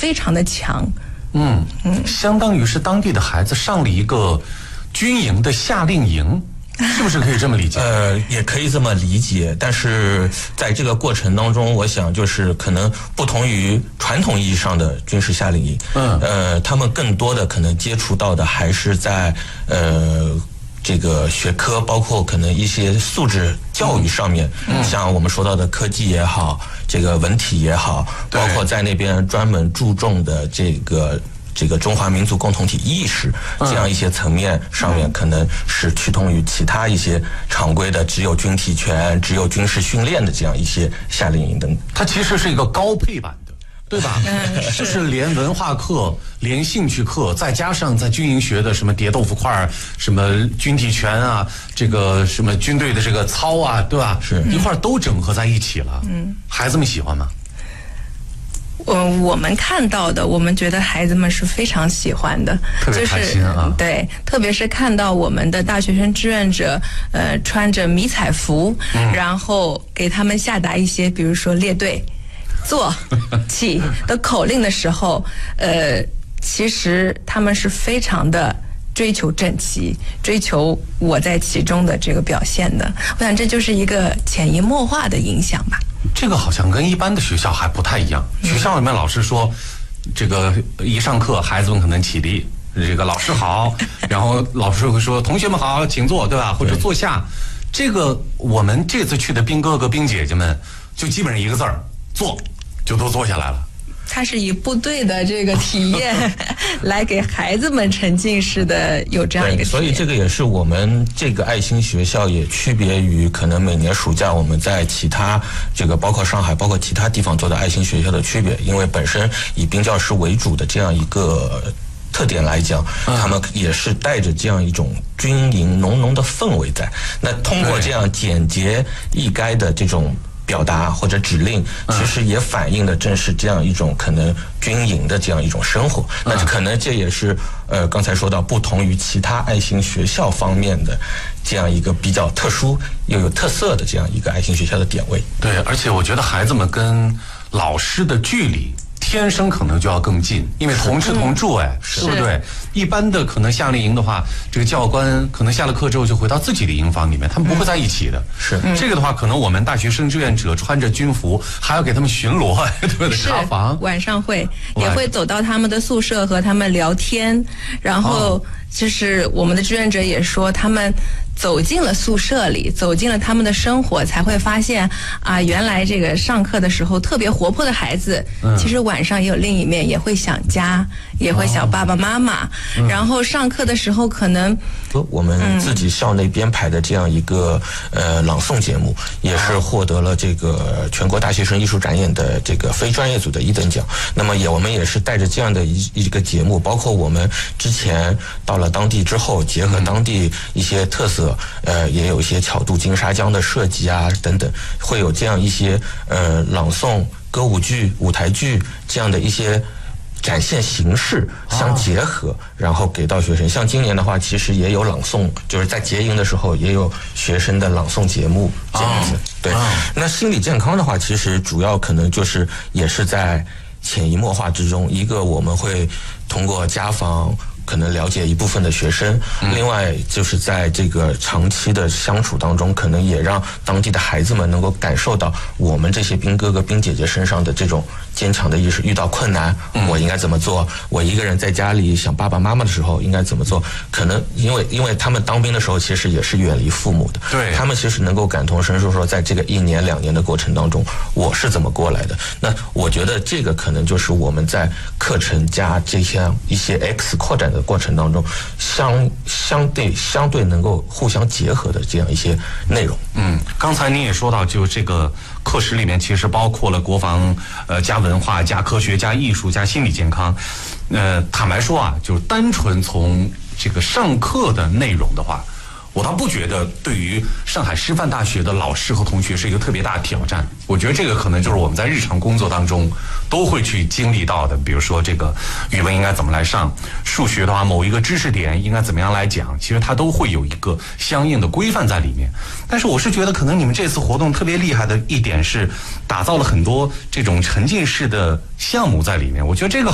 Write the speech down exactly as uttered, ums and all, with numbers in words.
非常的强。 嗯嗯，相当于是当地的孩子上了一个军营的夏令营。是不是可以这么理解？ 呃，也可以这么理解，但是在这个过程当中，我想就是可能不同于传统意义上的军事夏令营，嗯，呃，他们更多的可能接触到的还是在呃这个学科，包括可能一些素质教育上面，嗯，像我们说到的科技也好，这个文体也好，包括在那边专门注重的这个。这个中华民族共同体意识这样一些层面上面，可能是趋同于其他一些常规的只有军体权、只有军事训练的这样一些夏令营等。 它其实是一个高配版的，对吧？嗯，就是连文化课、连兴趣课，再加上在军营学的什么叠豆腐块、什么军体拳啊，这个什么军队的这个操啊，对吧？ 是一块都整合在一起了。嗯，孩子们喜欢吗？ 呃，我们看到的，我们觉得孩子们是非常喜欢的， 特别开心啊！ 就是、对，特别是看到我们的大学生志愿者，呃，穿着迷彩服，嗯、然后给他们下达一些，比如说列队、坐、起的口令的时候，呃，其实他们是非常的追求整齐，追求我在其中的这个表现的。我想这就是一个潜移默化的影响吧。 这个好像跟一般的学校还不太一样。学校里面老师说，这个一上课孩子们可能起立，这个老师好，然后老师会说同学们好，请坐，对吧？或者坐下。这个我们这次去的兵哥哥兵姐姐们，就基本上一个字儿，坐，就都坐下来了。 他是以部队的这个体验来给孩子们沉浸式的有这样一个体验， 所以这个也是我们这个爱心学校也区别于可能每年暑假我们在其他这个包括上海包括其他地方做的爱心学校的区别，因为本身以兵教师为主的这样一个特点来讲，他们也是带着这样一种军营浓浓的氛围在。那通过这样简洁易赅的这种表达或者指令，其实也反映的正是这样一种可能军营的这样一种生活。那可能这也是呃刚才说到不同于其他爱心学校方面的这样一个比较特殊又有特色的这样一个爱心学校的点位。 对，而且我觉得孩子们跟老师的距离天生可能就要更近，因为同吃同住，哎，对不对？一般的可能夏令营的话，这个教官可能下了课之后就回到自己的营房里面，他们不会在一起的。 是这个的话，可能我们大学生志愿者穿着军服，还要给他们巡逻，对不对？查房， 晚上会也会走到他们的宿舍和他们聊天，然后就是我们的志愿者也说他们走进了宿舍里，走进了他们的生活，才会发现啊，原来这个上课的时候特别活泼的孩子，嗯、其实晚上也有另一面，也会想家，也会想爸爸妈妈。嗯、然后上课的时候，可能我们自己校内编排的这样一个、嗯、呃朗诵节目，也是获得了这个全国大学生艺术展演的这个非专业组的一等奖。那么也我们也是带着这样的一一个节目，包括我们之前到了当地之后，结合当地一些特色。呃，也有一些巧渡金沙江的设计啊，等等，会有这样一些呃朗诵、歌舞剧、舞台剧这样的一些展现形式相结合，哦、然后给到学生。像今年的话，其实也有朗诵，就是在结营的时候也有学生的朗诵节目这样子。哦、对，哦、那心理健康的话，其实主要可能就是也是在潜移默化之中，一个我们会通过家访。可能了解一部分的学生，另外就是在这个长期的相处当中，可能也让当地的孩子们能够感受到我们这些兵哥哥兵姐姐身上的这种坚强的意识。遇到困难，我应该怎么做？我一个人在家里想爸爸妈妈的时候应该怎么做？可能因为因为他们当兵的时候其实也是远离父母的， 对， 他们其实能够感同身受，说在这个一年两年的过程当中，我是怎么过来的。那我觉得这个可能就是我们在课程加这些一些 X 扩展的过程当中，相相对相对能够互相结合的这样一些内容。 嗯，刚才您也说到，就这个课时里面其实包括了国防，呃，加文化、加科学、加艺术、加心理健康。呃，坦白说啊，就单纯从这个上课的内容的话，我倒不觉得对于上海师范大学的老师和同学是一个特别大的挑战。我觉得这个可能就是我们在日常工作当中都会去经历到的，比如说这个语文应该怎么来上，数学的话某一个知识点应该怎么样来讲，其实它都会有一个相应的规范在里面。但是我是觉得可能你们这次活动特别厉害的一点是打造了很多这种沉浸式的项目在里面，我觉得这个